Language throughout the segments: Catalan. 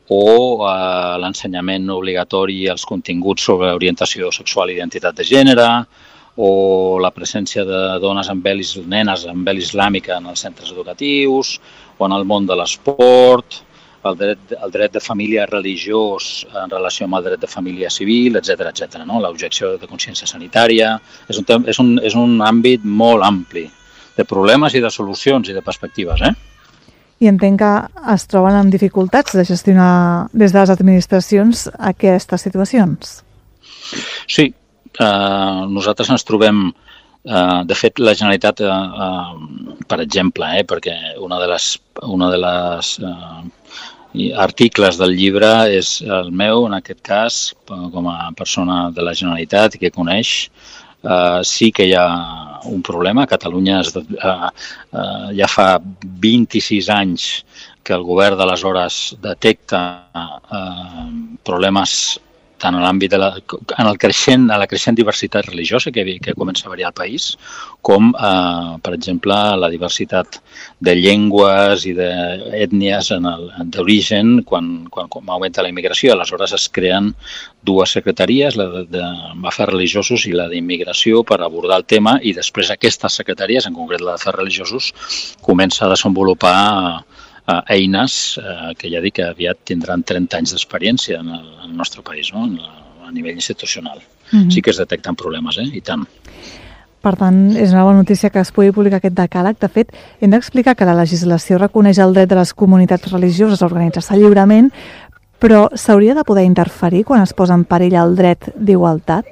o l'ensenyament obligatori als continguts sobre orientació sexual i identitat de gènere, o la presència de dones nenes amb vel islàmica en els centres educatius, o en el món de l'esport, el dret de família religiós en relació amb el dret de família civil, etc. L'objecció de consciència sanitària. És un àmbit molt ampli de problemes i de solucions i de perspectives. I entenc que es troben amb dificultats de gestionar des de les administracions aquestes situacions. Sí, nosaltres ens trobem, de fet la Generalitat, per exemple, perquè una de les articles del llibre és el meu, en aquest cas, com a persona de la Generalitat que coneix. Sí que hi ha un problema. A Catalunya ja fa 26 anys que el govern d'aleshores detecta problemes tant en l'àmbit de la creixent diversitat religiosa que comença a variar al país, com, per exemple, la diversitat de llengües i d'ètnies d'origen quan augmenta la immigració. Aleshores es creen dues secretaries, la d'afers religiosos i la d'immigració, per abordar el tema, i després aquestes secretaries, en concret la d'afers religiosos, comença a desenvolupar eines que ja dic que aviat tindran 30 anys d'experiència en el nostre país, no? A nivell institucional. Sí que es detecten problemes, i tant. Per tant, és una bona notícia que es pugui publicar aquest decàleg. De fet, hem d'explicar que la legislació reconeix el dret de les comunitats religioses a organitzar-se lliurement, però s'hauria de poder interferir quan es posa en perill el dret d'igualtat?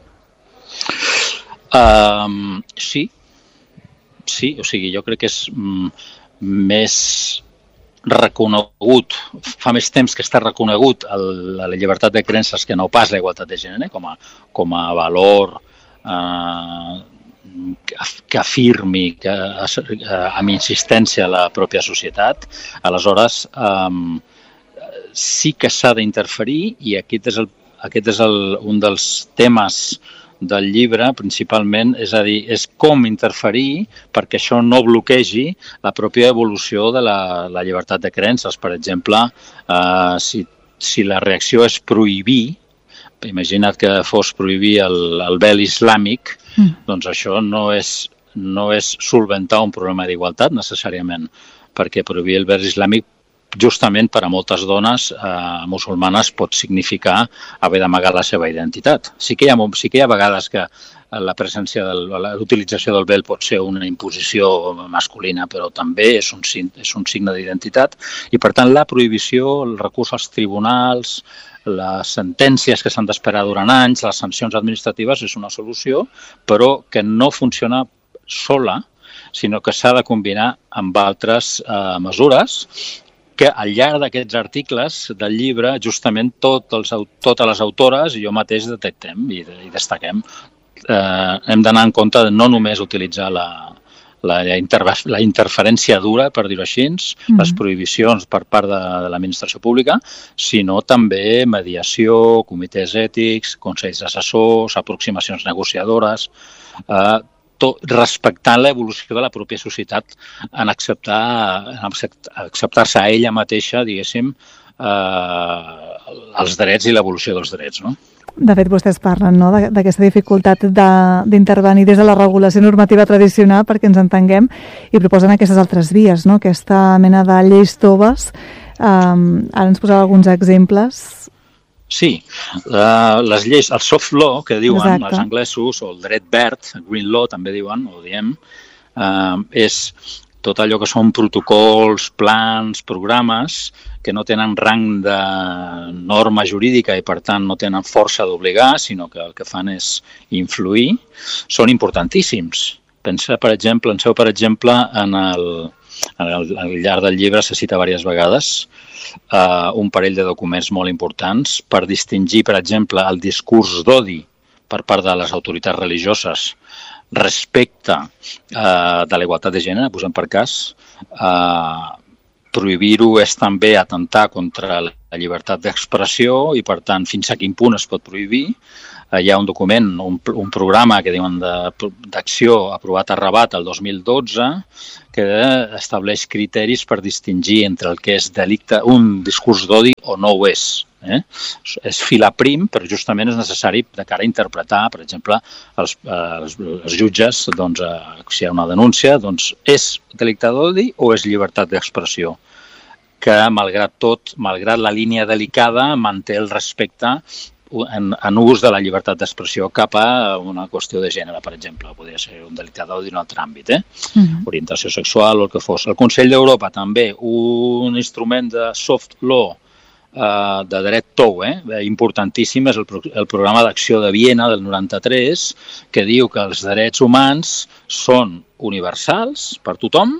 Sí, o sigui, jo crec que és més reconegut, fa més temps que està reconegut la llibertat de creences que no pas la igualtat de gènere com a valor que afirmi amb insistència la pròpia societat. Aleshores, sí que s'ha d'interferir, i aquest és un dels temes del llibre, principalment, és a dir, és com interferir perquè això no bloquegi la pròpia evolució de la llibertat de creences. Per exemple, si la reacció és prohibir, imagina't que fos prohibir el vel islàmic, doncs això no és solventar un problema d'igualtat necessàriament, perquè prohibir el vel islàmic justament per a moltes dones musulmanes pot significar haver d'amagar la seva identitat. Sí que hi ha vegades que la presència l'utilització del vel pot ser una imposició masculina, però també és un signe d'identitat, i per tant la prohibició, el recurs als tribunals, les sentències que s'han d'esperar durant anys, les sancions administratives és una solució, però que no funciona sola, sinó que s'ha de combinar amb altres mesures que al llarg d'aquests articles del llibre justament totes les autores i jo mateix detectem i destaquem. Hem d'anar en compte de no només utilitzar la interferència dura, per dir-ho així, les prohibicions per part de l'administració pública, sinó també mediació, comitès ètics, consells assessors, aproximacions negociadores, respectant l'evolució de la pròpia societat en acceptar-se a ella mateixa, diguéssim, els drets i l'evolució dels drets, no? De fet, vostès parlen d'aquesta dificultat d'intervenir des de la regulació normativa tradicional, perquè ens entenguem, i proposen aquestes altres vies, no? Aquesta mena de lleis toves. Ara ens posava alguns exemples. Sí, les lleis, el soft law, que diuen els anglesos, o el dret verd, el green law també diuen, o diem, és tot allò que són protocols, plans, programes que no tenen rang de norma jurídica i per tant no tenen força d'obligar, sinó que el que fan és influir, són importantíssims. Penseu, per exemple, al llarg del llibre se cita diverses vegades un parell de documents molt importants per distingir, per exemple, el discurs d'odi per part de les autoritats religioses respecte de la igualtat de gènere, posem per cas. Prohibir-ho és també atentar contra la llibertat d'expressió i, per tant, fins a quin punt es pot prohibir. hi ha un document, un programa que diuen d'acció aprovat a Rabat el 2012 que estableix criteris per distingir entre el que és delicte, un discurs d'odi o no ho és. És filaprim, però justament és necessari de cara a interpretar, per exemple, els jutges, doncs, si hi ha una denúncia, doncs és delicte d'odi o és llibertat d'expressió? Que, malgrat tot, malgrat la línia delicada, manté el respecte en ús de la llibertat d'expressió cap a una qüestió de gènere, per exemple. Podria ser un delicte d'odi en un altre àmbit, orientació sexual o el que fos. El Consell d'Europa també, un instrument de soft law, de dret tou, importantíssim, és el programa d'acció de Viena del 93, que diu que els drets humans són universals per tothom,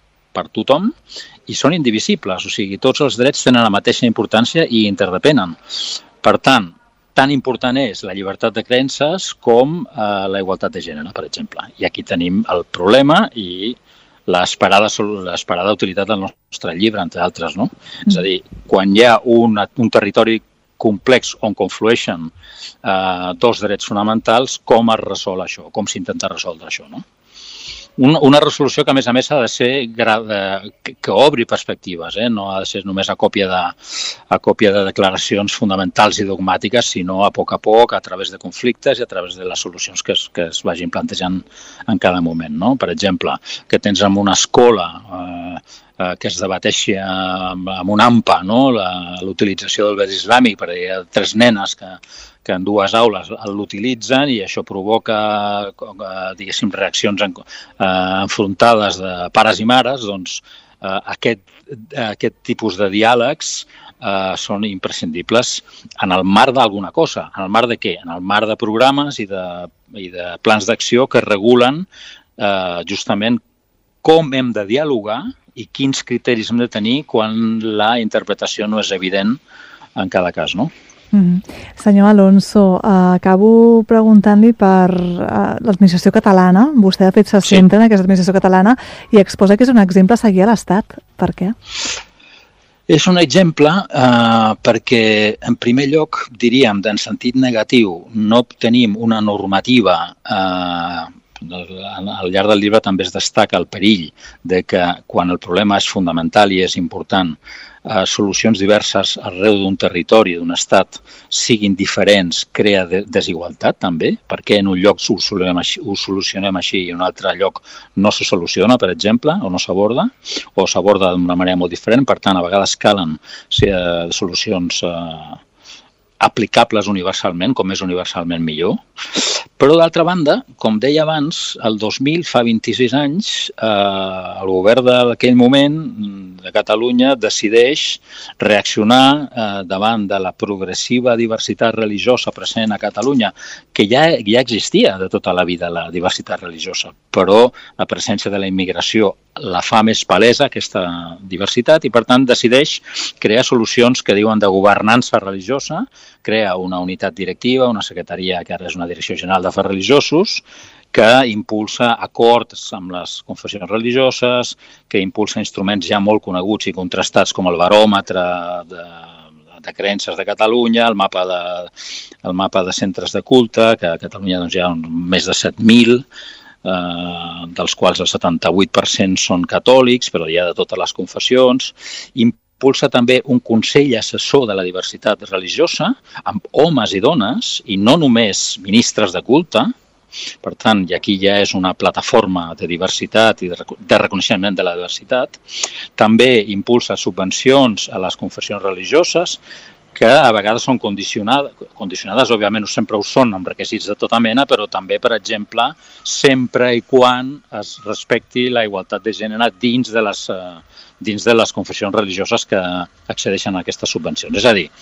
i són indivisibles, o sigui, tots els drets tenen la mateixa importància i interdepenen. Per tant, tan important és la llibertat de creences com la igualtat de gènere, per exemple. I aquí tenim el problema i l'esperada utilitat del nostre llibre, entre altres, no? És a dir, quan hi ha un territori complex on conflueixen dos drets fonamentals, com es resol això, com s'intenta resoldre això, no? Una resolució que, a més, ha de ser que obri perspectives, no ha de ser només a còpia de declaracions fonamentals i dogmàtiques, sinó a poc, a través de conflictes i a través de les solucions que es vagin plantejant en cada moment, no? Per exemple, que tens en una escola que es debateixi amb un AMPA, no? L'utilització del vel islàmic, perquè hi ha 3 nenes que en 2 aules l'utilitzen i això provoca, diguéssim, reaccions enfrontades de pares i mares, doncs aquest tipus de diàlegs són imprescindibles en el marc d'alguna cosa. En el marc de què? En el marc de programes i de plans d'acció que regulen justament com hem de dialogar i quins criteris hem de tenir quan la interpretació no és evident en cada cas, no? Senyor Alonso, acabo preguntant-li per l'administració catalana. Vostè ha fet sempre en aquesta administració catalana i exposa que és un exemple a seguir a l'Estat. Per què? És un exemple perquè, en primer lloc, diríem, en sentit negatiu, no tenim una normativa. Al llarg del llibre també es destaca el perill de que quan el problema és fonamental i és important, solucions diverses arreu d'un territori, d'un estat, siguin diferents, crea desigualtat també, perquè en un lloc ho solucionem així i en un altre lloc no se soluciona, per exemple, o no s'aborda, o s'aborda d'una manera molt diferent. Per tant, a vegades calen solucions aplicables universalment, com és universalment millor. Però, d'altra banda, com deia abans, el 2000, fa 26 anys, el govern d'aquell moment de Catalunya decideix reaccionar davant de la progressiva diversitat religiosa present a Catalunya, que ja existia de tota la vida la diversitat religiosa, però la presència de la immigració la fa més palesa, aquesta diversitat, i per tant decideix crear solucions que diuen de governança religiosa, crea una unitat directiva, una secretaria que ara és una direcció general d'afers religiosos, que impulsa acords amb les confessions religioses, que impulsa instruments ja molt coneguts i contrastats com el baròmetre de creences de Catalunya, el mapa de centres de culte, que a Catalunya doncs, hi ha més de 7.000, dels quals el 78% són catòlics, però hi ha de totes les confessions. Impulsa també un consell assessor de la diversitat religiosa amb homes i dones, i no només ministres de culte. Per tant, i aquí ja és una plataforma de diversitat i de reconeixement de la diversitat. També impulsa subvencions a les confessions religioses, que a vegades són condicionades, òbviament no sempre ho són amb requisits de tota mena, però també, per exemple, sempre i quan es respecti la igualtat de gènere dins de les confessions religioses que accedeixen a aquestes subvencions. És a dir,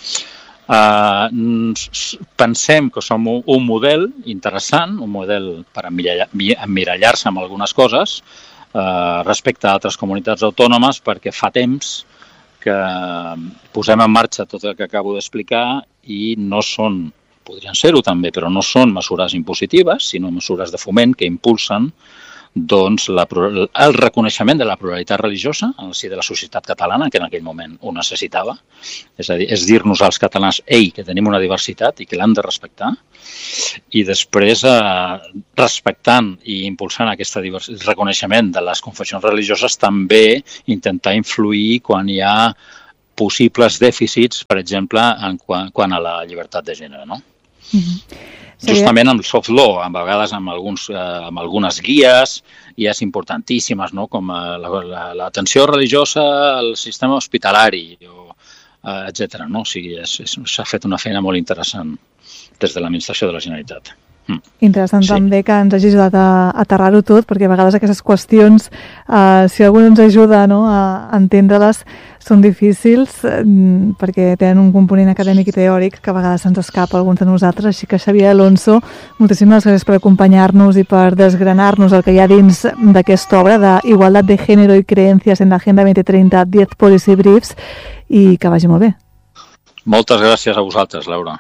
pensem que som un model interessant, un model per emmirallar-se amb algunes coses respecte a altres comunitats autònomes, perquè fa temps que posem en marxa tot el que acabo d'explicar i no són, podrien ser-ho també, però no són mesures impositives, sinó mesures de foment que impulsen doncs el reconeixement de la pluralitat religiosa en el si de la societat catalana, que en aquell moment ho necessitava, és a dir, és dir-nos als catalans, que tenim una diversitat i que l'hem de respectar, i després respectant i impulsant aquest reconeixement de les confessions religioses, també intentar influir quan hi ha possibles dèficits, per exemple, quant a la llibertat de gènere, no? Justament amb el soft law, a vegades amb algunes guies importantíssimes, no? Com l'atenció religiosa al sistema hospitalari, etc. No? O sigui, s'ha fet una feina molt interessant des de l'administració de la Generalitat. Interessant també que ens hagi ajudat a aterrar-ho tot, perquè a vegades aquestes qüestions, si algú ens ajuda a entendre-les, són difícils perquè tenen un component acadèmic i teòric que a vegades se'ns escapa a alguns de nosaltres. Així que, Xavier Alonso, moltíssimes gràcies per acompanyar-nos i per desgranar-nos el que hi ha dins d'aquesta obra d'Igualdad de Género y Creencias en la Agenda 2030, 10 Policy Briefs, i que vagi molt bé. Moltes gràcies a vosaltres, Laura.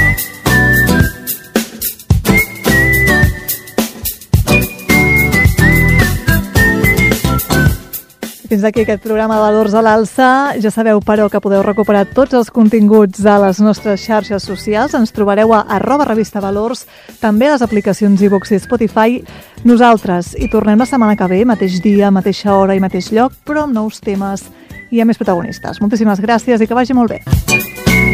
Fins aquí aquest programa Valors a l'Alça. Ja sabeu, però, que podeu recuperar tots els continguts a les nostres xarxes socials. Ens trobareu a @revistavalors, també a les aplicacions iVoox i Spotify. Nosaltres hi tornem la setmana que ve, mateix dia, mateixa hora i mateix lloc, però amb nous temes i amb més protagonistes. Moltíssimes gràcies i que vagi molt bé.